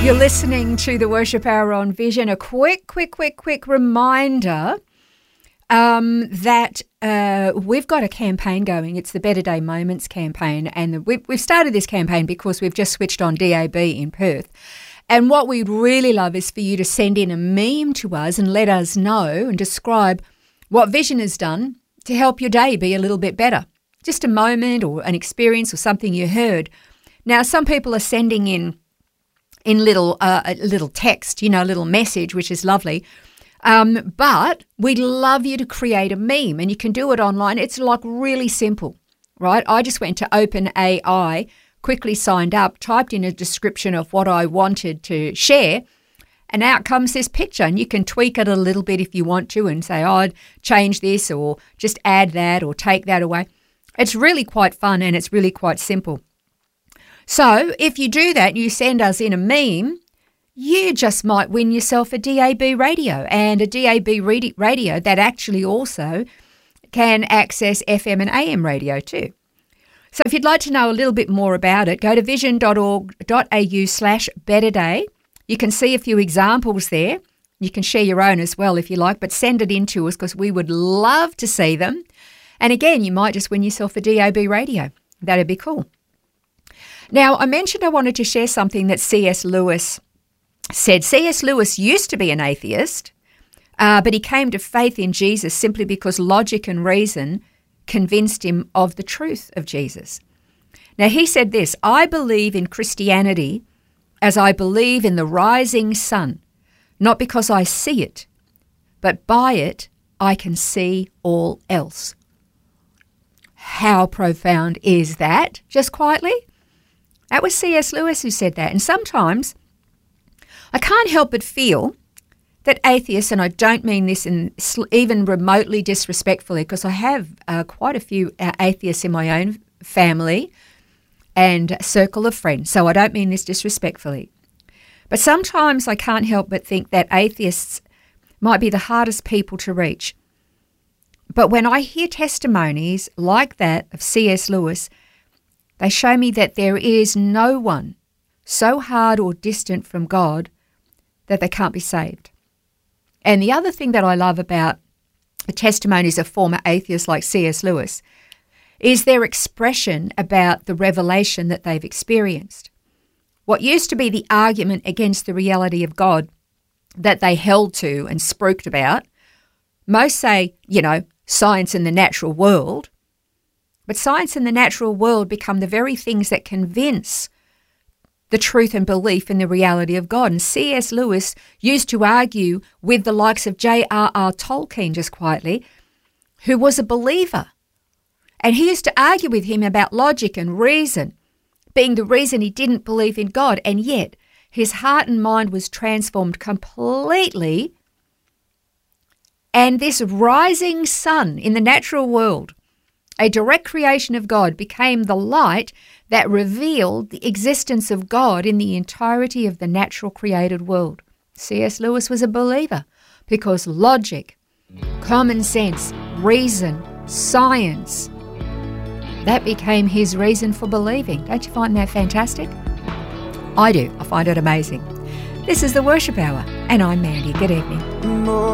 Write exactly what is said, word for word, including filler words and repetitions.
You're listening to the Worship Hour on Vision. A quick, quick, quick, quick reminder um, that uh, we've got a campaign going. It's the Better Day Moments campaign, and the, we, we've started this campaign because we've just switched on D A B in Perth. And what we'd really love is for you to send in a meme to us and let us know and describe what Vision has done to help your day be a little bit better. Just a moment or an experience or something you heard. Now, some people are sending in in little uh, a little text, you know, a little message, which is lovely. Um, but we'd love you to create a meme, and you can do it online. It's like really simple, right? I just went to OpenAI, quickly signed up, typed in a description of what I wanted to share, and out comes this picture. And you can tweak it a little bit if you want to and say, oh, I'd change this or just add that or take that away. It's really quite fun and it's really quite simple. So if you do that, you send us in a meme, you just might win yourself a D A B radio, and a D A B radio that actually also can access F M and A M radio too. So if you'd like to know a little bit more about it, go to vision.org.au slash better day. You can see a few examples there. You can share your own as well if you like, but send it in to us because we would love to see them. And again, you might just win yourself a D A B radio. That'd be cool. Now, I mentioned I wanted to share something that C S Lewis said. C S Lewis used to be an atheist, uh, but he came to faith in Jesus simply because logic and reason convinced him of the truth of Jesus. Now, he said this, I believe in Christianity as I believe in the rising sun, not because I see it, but by it I can see all else. How profound is that? Just quietly. That was C S Lewis who said that. And sometimes I can't help but feel that atheists, and I don't mean this in even remotely disrespectfully, because I have uh, quite a few uh, atheists in my own family and circle of friends, so I don't mean this disrespectfully. But sometimes I can't help but think that atheists might be the hardest people to reach. But when I hear testimonies like that of C S Lewis, they show me that there is no one so hard or distant from God that they can't be saved. And the other thing that I love about the testimonies of former atheists like C S Lewis is their expression about the revelation that they've experienced. What used to be the argument against the reality of God that they held to and spooked about, most say, you know, science and the natural world. But science and the natural world become the very things that convince the truth and belief in the reality of God. And C S Lewis used to argue with the likes of J R R Tolkien, just quietly, who was a believer. And he used to argue with him about logic and reason being the reason he didn't believe in God. And yet his heart and mind was transformed completely. And this rising sun in the natural world, a direct creation of God, became the light that revealed the existence of God in the entirety of the natural created world. C S Lewis was a believer because logic, common sense, reason, science, that became his reason for believing. Don't you find that fantastic? I do. I find it amazing. This is the Worship Hour, and I'm Mandy. Good evening.